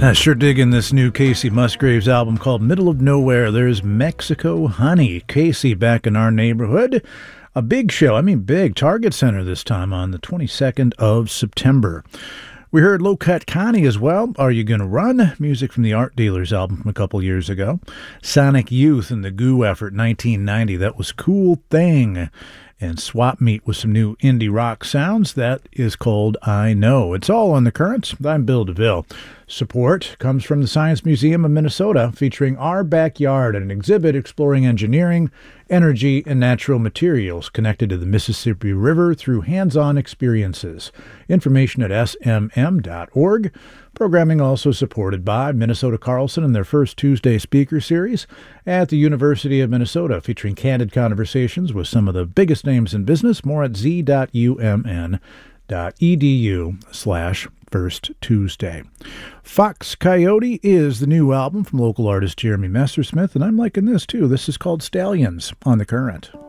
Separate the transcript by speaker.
Speaker 1: Sure digging this new Casey Musgraves album called Middle of Nowhere. There's Mexico Honey. Casey back in our neighborhood. A big show, big, Target Center this time on the 22nd of September. We heard Low Cut Connie as well. Are You Gonna Run? Music from the Art Dealers album from a couple years ago. Sonic Youth and the Goo Effort 1990. That was Cool Thing. And Swap Meet with some new indie rock sounds. That is called I Know. It's all on the Currents. I'm Bill DeVille. Support comes from the Science Museum of Minnesota, featuring Our Backyard, an exhibit exploring engineering, energy, and natural materials connected to the Mississippi River through hands-on experiences. Information at smm.org. Programming also supported by Minnesota Carlson and their first Tuesday speaker series at the University of Minnesota, featuring candid conversations with some of the biggest names in business. More at z.umn.edu/First Tuesday. Fox Coyote is the new album from local artist Jeremy Messersmith, and I'm liking this too. This is called Stallions on The Current.